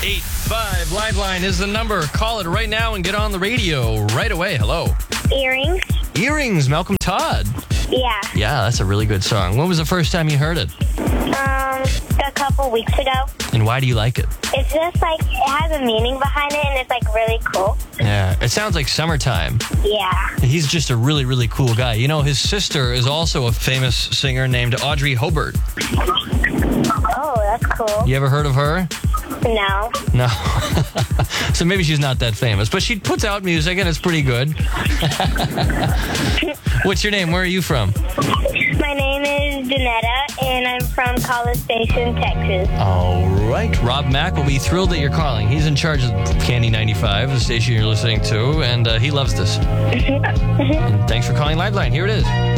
855 Liveline is the number. Call it right now and get on the radio right away. Hello. Earrings? Earrings, Malcolm Todd. Yeah. Yeah, that's a really good song. When was the first time you heard it? A couple weeks ago. And why do you like it? It's just like, it has a meaning behind it, and it's like really cool. Yeah, it sounds like summertime. Yeah. He's just a really, really cool guy. You know, his sister is also a famous singer named Audrey Hobart. Oh, that's cool. You ever heard of her? No. No. So maybe she's not that famous, but she puts out music and it's pretty good. What's your name? Where are you from? My name is Janetta, and I'm from College Station, Texas. All right. Rob Mack will be thrilled that you're calling. He's in charge of Candy 95, the station you're listening to, and he loves this. And thanks for calling Liveline. Here it is.